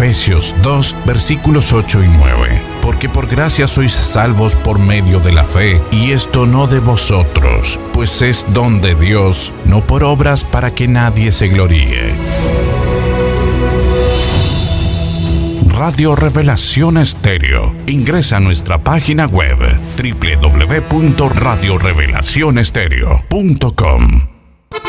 Efesios 2, versículos 8 y 9. Porque por gracia sois salvos por medio de la fe, y esto no de vosotros, pues es don de Dios, no por obras para que nadie se gloríe. Radio Revelación Estéreo. Ingresa a nuestra página web www.radiorevelacionestereo.com.